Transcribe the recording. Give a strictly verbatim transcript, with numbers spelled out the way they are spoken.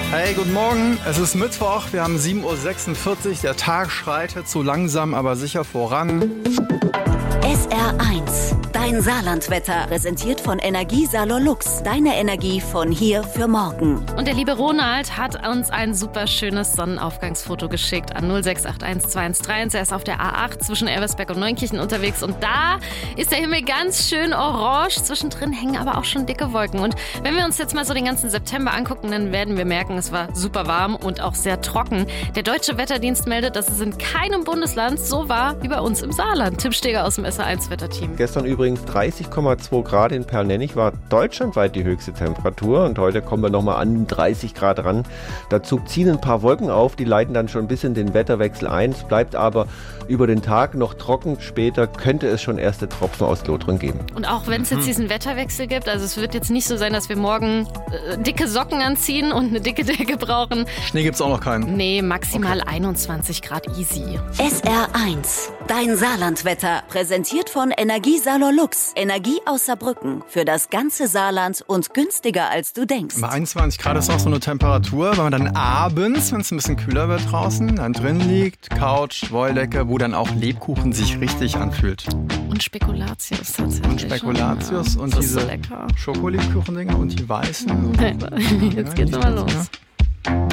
Hey, guten Morgen. Es ist Mittwoch. Wir haben sieben Uhr sechsundvierzig. Der Tag schreitet so langsam, aber sicher voran. S R eins, dein Saarlandwetter, präsentiert von Energiesalon Lux. Deine Energie von hier für morgen. Und der liebe Ronald hat uns ein super schönes Sonnenaufgangsfoto geschickt an null sechs acht eins zwei eins drei eins. Er ist auf der A acht zwischen Elversberg und Neunkirchen unterwegs und da ist der Himmel ganz schön orange. Zwischendrin hängen aber auch schon dicke Wolken. Und wenn wir uns jetzt mal so den ganzen September angucken, dann werden wir merken, es war super warm und auch sehr trocken. Der Deutsche Wetterdienst meldet, dass es in keinem Bundesland so war wie bei uns im Saarland. Tim Steger aus dem S R eins Wetterteam. Gestern übrigens dreißig Komma zwei Grad in Perlnennig war deutschlandweit die höchste Temperatur und heute kommen wir nochmal an dreißig Grad ran. Dazu ziehen ein paar Wolken auf, die leiten dann schon ein bisschen den Wetterwechsel ein. Es bleibt aber über den Tag noch trocken. Später könnte es schon erste Tropfen aus Lothringen geben. Und auch wenn es jetzt diesen Wetterwechsel gibt, also es wird jetzt nicht so sein, dass wir morgen äh, dicke Socken anziehen und eine dicke Decke brauchen. Schnee gibt's auch noch keinen. Nee, maximal okay. einundzwanzig Grad easy. S R eins, dein Saarlandwetter, präsentiert von Energiesalon Lux. Energie aus Saarbrücken für das ganze Saarland und günstiger als du denkst. Bei einundzwanzig Grad ist auch so eine Temperatur, weil man dann abends, wenn es ein bisschen kühler wird draußen, dann drin liegt, Couch, Wolldecke, wo dann auch Lebkuchen sich richtig anfühlt. Und Spekulatius tatsächlich. Und Spekulatius ja. und das diese so Schokolebkuchendinger und die weißen. Jetzt geht's nochmal los.